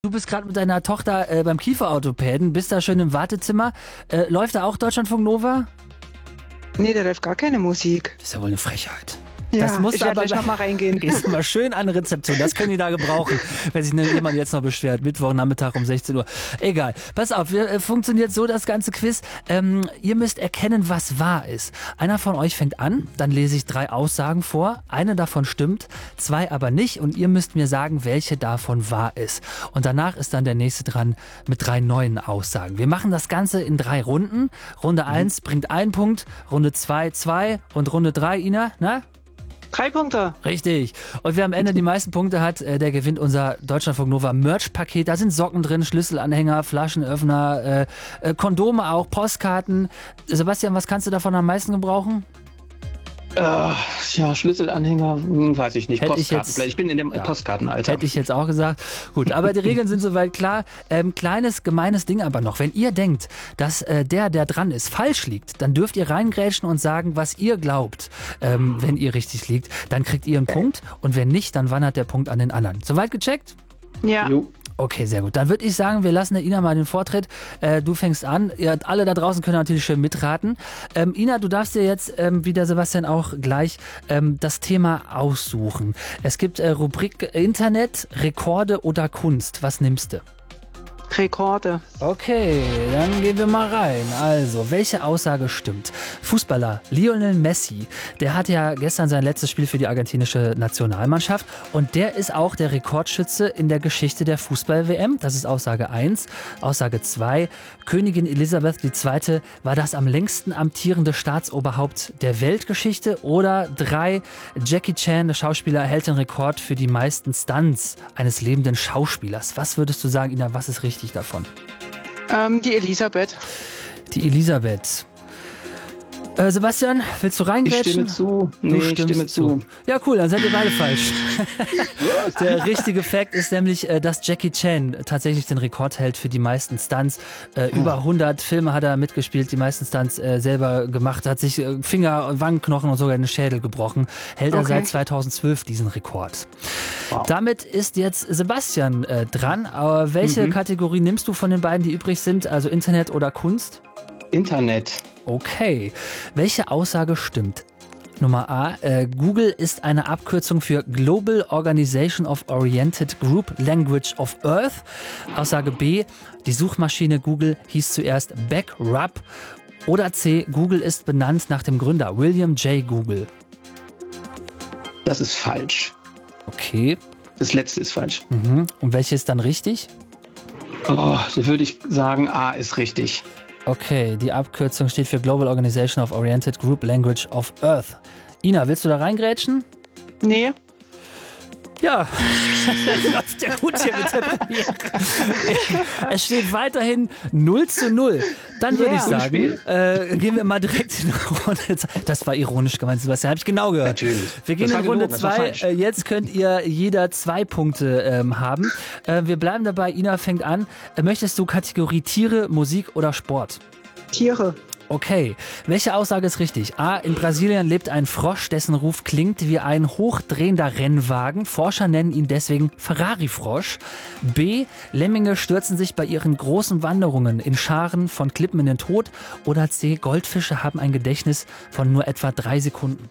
Du bist gerade mit deiner Tochter beim Kieferorthopäden, bist da schön im Wartezimmer. Läuft da auch Deutschlandfunk Nova? Nee, da läuft gar keine Musik. Das ist ja wohl eine Frechheit. Ja, das musst ich du werde aber gleich nochmal reingehen. Gehst mal schön an die Rezeption. Das können die da gebrauchen, wenn sich jemand jetzt noch beschwert. Mittwochnachmittag um 16 Uhr. Egal. Pass auf, funktioniert so das ganze Quiz. Ihr müsst erkennen, was wahr ist. Einer von euch fängt an, dann lese ich 3 Aussagen vor. Eine davon stimmt, 2 aber nicht. Und ihr müsst mir sagen, welche davon wahr ist. Und danach ist dann der nächste dran mit 3 neuen Aussagen. Wir machen das Ganze in 3 Runden. Runde 1 bringt 1 Punkt, Runde 2 2 und Runde 3, Ina, na? 3 Punkte. Richtig. Und wer am Ende die meisten Punkte hat, der gewinnt unser Deutschlandfunk Nova Merch-Paket. Da sind Socken drin, Schlüsselanhänger, Flaschenöffner, Kondome auch, Postkarten. Sebastian, was kannst du davon am meisten gebrauchen? Ja, Schlüsselanhänger, weiß ich nicht. Postkarten. Ich bin in dem Postkartenalter. Hätte ich jetzt auch gesagt. Gut, aber die Regeln sind soweit klar. Kleines, gemeines Ding aber noch. Wenn ihr denkt, dass der dran ist, falsch liegt, dann dürft ihr reingrätschen und sagen, was ihr glaubt. Wenn ihr richtig liegt, dann kriegt ihr einen Punkt. Und wenn nicht, dann wandert der Punkt an den anderen. Soweit gecheckt? Ja. Jo. Okay, sehr gut. Dann würde ich sagen, wir lassen der Ina mal den Vortritt. Du fängst an. Ihr alle da draußen können natürlich schön mitraten. Ina, du darfst dir jetzt, wie der Sebastian auch gleich, das Thema aussuchen. Es gibt Rubrik Internet, Rekorde oder Kunst. Was nimmst du? Rekorde. Okay, dann gehen wir mal rein. Also, welche Aussage stimmt? Fußballer Lionel Messi, der hatte ja gestern sein letztes Spiel für die argentinische Nationalmannschaft und der ist auch der Rekordschütze in der Geschichte der Fußball-WM. Das ist Aussage 1. Aussage 2, Königin Elisabeth II. War das am längsten amtierende Staatsoberhaupt der Weltgeschichte. Oder 3, Jackie Chan, der Schauspieler, hält den Rekord für die meisten Stunts eines lebenden Schauspielers. Was würdest du sagen, Ina, was ist richtig davon? Die Elisabeth. Die Elisabeth. Sebastian, willst du reingrätschen? Ich stimme zu. Nee, ich stimme zu. Ja, cool, dann seid ihr beide falsch. Der richtige Fact ist nämlich, dass Jackie Chan tatsächlich den Rekord hält für die meisten Stunts. Über 100 Filme hat er mitgespielt, die meisten Stunts selber gemacht, hat sich Finger, Wangenknochen und sogar den Schädel gebrochen. Hält er seit 2012 diesen Rekord. Wow. Damit ist jetzt Sebastian dran. Welche Kategorie nimmst du von den beiden, die übrig sind? Also Internet oder Kunst? Internet. Okay. Welche Aussage stimmt? Nummer A. Google ist eine Abkürzung für Global Organization of Oriented Group Language of Earth. Aussage B. Die Suchmaschine Google hieß zuerst Backrub. Oder C. Google ist benannt nach dem Gründer William J. Google. Das ist falsch. Okay. Das letzte ist falsch. Und welche ist dann richtig? Da würde ich sagen, A ist richtig. Okay, die Abkürzung steht für Global Organization of Oriented Group Language of Earth. Ina, willst du da reingrätschen? Nee. Ja, läuft ja gut hier mit der Premiere. Es steht weiterhin 0:0. Dann würde ich sagen, gehen wir mal direkt in Runde 2. Das war ironisch gemeint, Sebastian, habe ich genau gehört. Natürlich. Wir gehen in Runde 2. Jetzt könnt ihr jeder 2 Punkte haben. Wir bleiben dabei, Ina fängt an. Möchtest du Kategorie Tiere, Musik oder Sport? Tiere. Okay, welche Aussage ist richtig? A. In Brasilien lebt ein Frosch, dessen Ruf klingt wie ein hochdrehender Rennwagen. Forscher nennen ihn deswegen Ferrari-Frosch. B. Lemminge stürzen sich bei ihren großen Wanderungen in Scharen von Klippen in den Tod. Oder C. Goldfische haben ein Gedächtnis von nur etwa 3 Sekunden.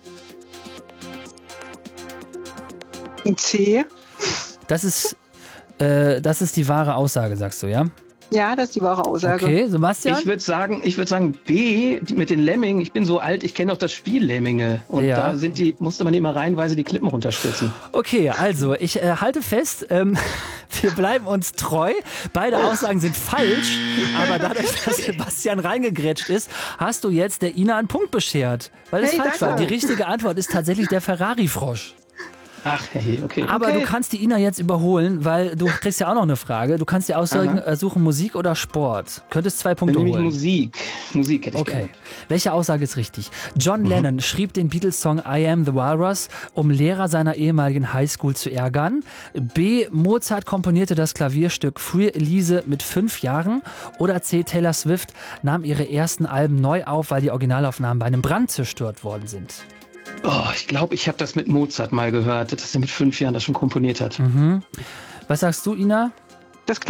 C. Das ist die wahre Aussage, sagst du, ja? Ja, das ist die wahre Aussage. Okay, Sebastian? Ich würde sagen B, mit den Lemmingen. Ich bin so alt, ich kenne doch das Spiel Lemminge. Und da musste man immer reihenweise die Klippen runterstürzen. Okay, also ich halte fest, wir bleiben uns treu. Beide Aussagen sind falsch, aber dadurch, dass Sebastian reingegrätscht ist, hast du jetzt der Ina einen Punkt beschert, weil es falsch war. Die richtige Antwort ist tatsächlich der Ferrari-Frosch. Ach, hey, okay. Aber du kannst die Ina jetzt überholen, weil du kriegst ja auch noch eine Frage. Du kannst dir aussuchen, Musik oder Sport. Könntest 2 Punkte holen. Musik hätte ich gerne. Welche Aussage ist richtig? John Lennon schrieb den Beatles-Song I Am the Walrus, um Lehrer seiner ehemaligen Highschool zu ärgern. B. Mozart komponierte das Klavierstück Free Elise mit 5 Jahren. Oder C. Taylor Swift nahm ihre ersten Alben neu auf, weil die Originalaufnahmen bei einem Brand zerstört worden sind. Ich glaube, ich habe das mit Mozart mal gehört, dass er mit 5 Jahren das schon komponiert hat. Was sagst du, Ina? Das